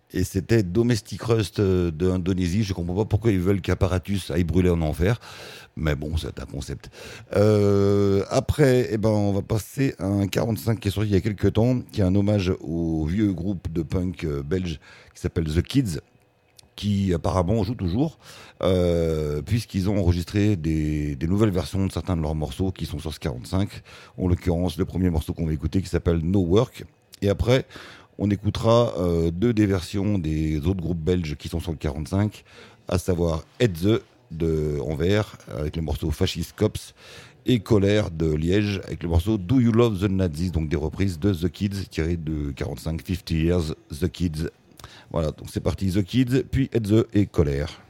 Et c'était Domestic Rust d'Indonésie. Je comprends pas pourquoi ils veulent qu'Apparatus aille brûler en enfer. Mais bon, c'est un concept. Après, eh ben, on va passer à un 45 qui est sorti il y a quelques temps, qui est un hommage au vieux groupe de punk belge qui s'appelle The Kids, qui apparemment joue toujours, puisqu'ils ont enregistré des nouvelles versions de certains de leurs morceaux qui sont sur ce 45. En l'occurrence, le premier morceau qu'on va écouter qui s'appelle No Work. Et après, on écoutera deux des versions des autres groupes belges qui sont sur le 45, à savoir Hetze de Anvers, avec le morceau Fascist Cops, et Colère de Liège, avec le morceau Do You Love the Nazis, donc des reprises de The Kids, tirées de 45, 50 Years, The Kids. Voilà, donc c'est parti, The Kids, puis Hetze et Colère.